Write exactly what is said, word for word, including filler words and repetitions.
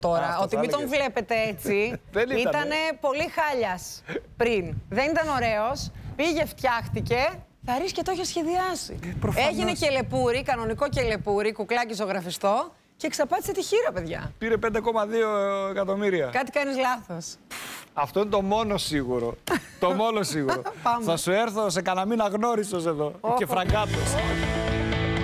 τώρα, ότι μην τον βλέπετε έτσι. Ήτανε πολύ χάλιας πριν. Δεν ήταν ωραίος, πήγε, φτιάχτηκε. Θα ρίξει και το είχε σχεδιάσει. Προφανώς. Έγινε κελεπούρι, κανονικό κελεπούρι, κουκλάκι ζωγραφιστό και εξαπάτησε τη χείρα, παιδιά. Πήρε πέντε κόμμα δύο εκατομμύρια. Κάτι κάνεις λάθος. Αυτό είναι το μόνο σίγουρο. Το μόνο σίγουρο. Θα σου έρθω σε κανένα μήνα γνώρισος εδώ. Και φραγκάτος.